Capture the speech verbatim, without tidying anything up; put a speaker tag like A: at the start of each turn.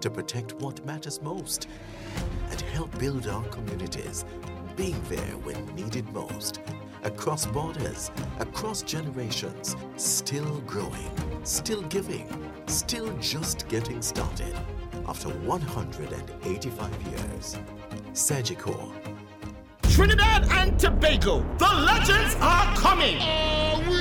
A: to protect what matters most and help build our communities, being there when needed most. Across borders, across generations, still growing, still giving, still just getting started. After one hundred eighty-five years, Sagicor.
B: Trinidad and Tobago, the legends are coming!